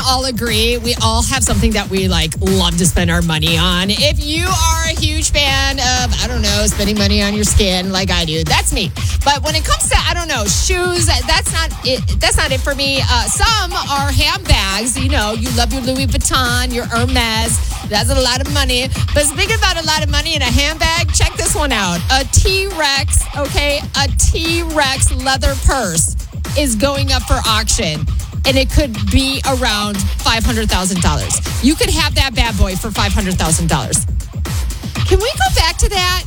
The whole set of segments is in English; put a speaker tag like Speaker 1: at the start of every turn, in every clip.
Speaker 1: all agree we all have something that we love to spend our money on. If you are a huge fan of, spending money on your skin like I do, that's me. But when it comes to, shoes, that's not it for me. Some are handbags. You love your Louis Vuitton, your Hermes. That's a lot of money. But speaking about a lot of money in a handbag, check this one out. A T-Rex, okay? A T-Rex leather purse is going up for auction. And it could be around $500,000. You could have that bad boy for $500,000. Can we go back to that?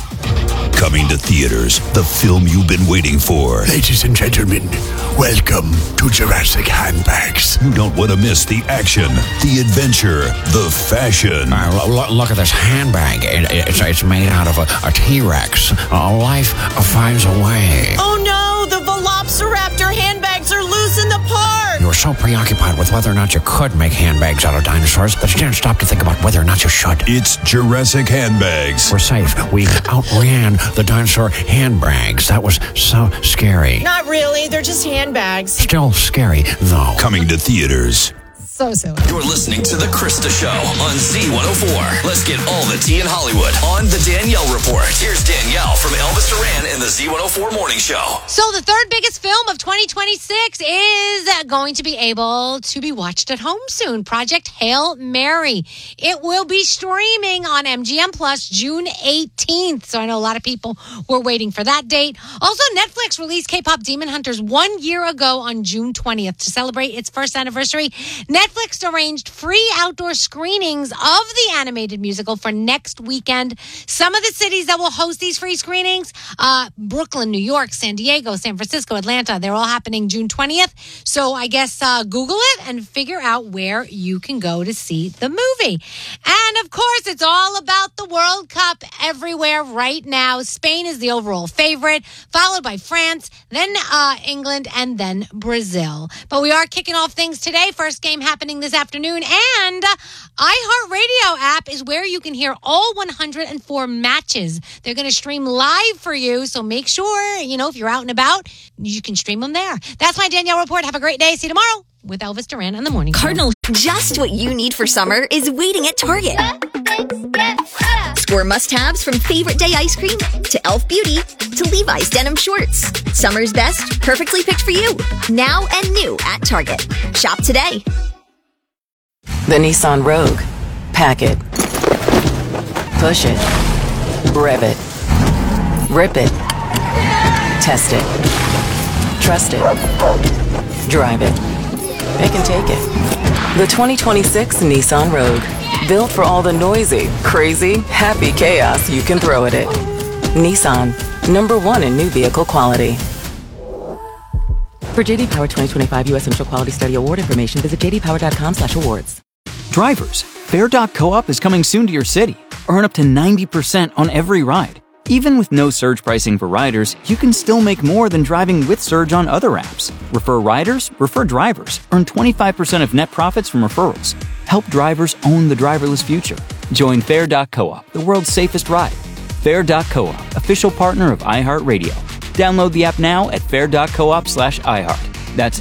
Speaker 2: Coming to theaters, the film you've been waiting for.
Speaker 3: Ladies and gentlemen, welcome to Jurassic Handbags.
Speaker 2: You don't want to miss the action, the adventure, the fashion.
Speaker 4: Look at this handbag. It's made out of a T-Rex. Life finds a way.
Speaker 5: Oh no, the Velociraptor handbags are losing the part.
Speaker 4: You were so preoccupied with whether or not you could make handbags out of dinosaurs that you didn't stop to think about whether or not you should.
Speaker 2: It's Jurassic Handbags.
Speaker 4: We're safe. We outran the dinosaur handbags. That was so scary.
Speaker 5: Not really, they're just handbags.
Speaker 4: Still scary, though.
Speaker 2: Coming to theaters.
Speaker 1: So silly.
Speaker 6: You're listening to The Krista Show on Z104. Let's get all the tea in Hollywood on The Danielle Report. Here's Danielle from Elvis Duran in the Z104 Morning Show.
Speaker 7: So the third biggest film of 2026 is going to be able to be watched at home soon. Project Hail Mary. It will be streaming on MGM Plus June 18th. So I know a lot of people were waiting for that date. Also, Netflix released K-pop Demon Hunters 1 year ago on June 20th to celebrate its first anniversary. Netflix arranged free outdoor screenings of the animated musical for next weekend. Some of the cities that will host these free screenings, Brooklyn, New York, San Diego, San Francisco, Atlanta, they're all happening June 20th. So I guess Google it and figure out where you can go to see the movie. And of course, it's all about the World Cup everywhere right now. Spain is the overall favorite, followed by France, then England, and then Brazil. But we are kicking off things today. First game happening this afternoon, and iHeartRadio app is where you can hear all 104 matches. They're going to stream live for you, so make sure, if you're out and about, you can stream them there. That's my Danielle Report. Have a great day. See you tomorrow with Elvis Duran on the Morning Show.
Speaker 8: Cardinal, just what you need for summer is waiting at Target. Score must-haves from Favorite Day ice cream to Elf Beauty to Levi's denim shorts. Summer's best, perfectly picked for you. Now and new at Target. Shop today.
Speaker 9: The Nissan Rogue. Pack it. Push it. Rev it. Rip it. Test it. Trust it. Drive it. It can take it. The 2026 Nissan Rogue. Built for all the noisy, crazy, happy chaos you can throw at it. Nissan. #1 in new vehicle quality. For JD Power 2025 U.S. Central Quality Study Award information, visit jdpower.com/awards.
Speaker 10: Drivers, Fare.coop is coming soon to your city. Earn up to 90% on every ride. Even with no surge pricing for riders, you can still make more than driving with surge on other apps. Refer riders, refer drivers. Earn 25% of net profits from referrals. Help drivers own the driverless future. Join Fare.coop, the world's safest ride. Fare.coop, official partner of iHeartRadio. Download the app now at fare.coop/iHeart. That's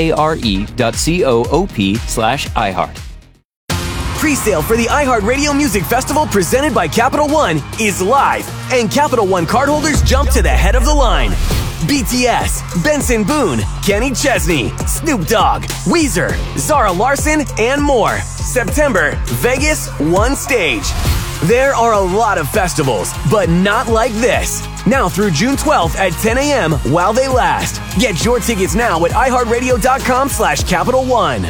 Speaker 10: FARE.coop/iHeart.
Speaker 11: Pre-sale for the iHeartRadio Music Festival presented by Capital One is live, and Capital One cardholders jump to the head of the line. BTS, Benson Boone, Kenny Chesney, Snoop Dogg, Weezer, Zara Larsson, and more. September, Vegas, one stage. There are a lot of festivals, but not like this. Now through June 12th at 10 a.m. while they last. Get your tickets now at iHeartRadio.com/Capital One.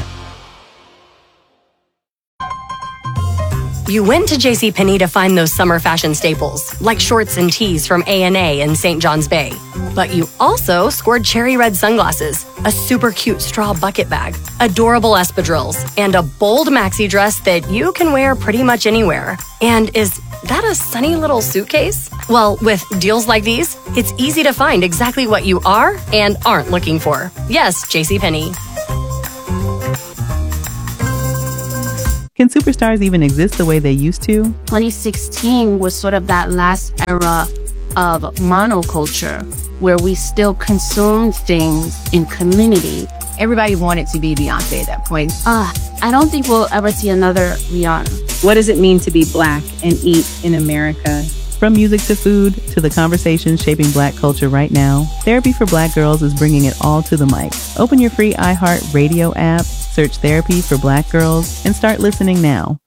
Speaker 12: You went to JCPenney to find those summer fashion staples, like shorts and tees from A&A and St. John's Bay. But you also scored cherry red sunglasses, a super cute straw bucket bag, adorable espadrilles, and a bold maxi dress that you can wear pretty much anywhere. And is that a sunny little suitcase? Well, with deals like these, it's easy to find exactly what you are and aren't looking for. Yes, JCPenney.
Speaker 13: Can superstars even exist the way they used to?
Speaker 14: 2016 was sort of that last era of monoculture where we still consumed things in community
Speaker 15: everybody wanted to be Beyonce at that point.
Speaker 14: I don't think we'll ever see another Rihanna.
Speaker 13: What does it mean to be Black and eat in America? From music to food to the conversations shaping Black culture right now, Therapy for Black Girls is bringing it all to the mic. Open your free iHeart Radio app, search Therapy for Black Girls, and start listening now.